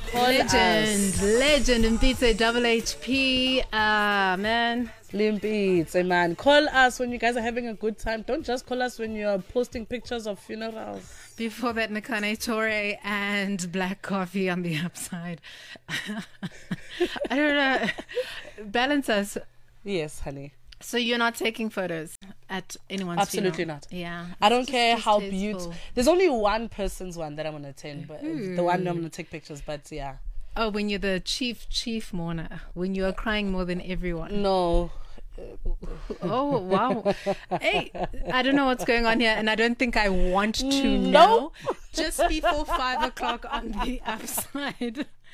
Legend, Mpitse, Double HP. Man. Limpitse, man. Call us when you guys are having a good time. Don't just call us when you're posting pictures of funerals. Before that, Nakane Torre and black coffee on the upside. I don't know. Balance us. Yes, honey. So you're not taking photos at anyone's Absolutely funeral? not. Yeah. I don't care how beautiful. There's only one person's one that I'm going to attend, but the one I'm going to take pictures, but yeah. Oh, when you're the chief mourner, when you are crying more than everyone. No. Oh, wow. Hey, I don't know what's going on here, and I don't think I want to know. Just before 5 o'clock on the upside.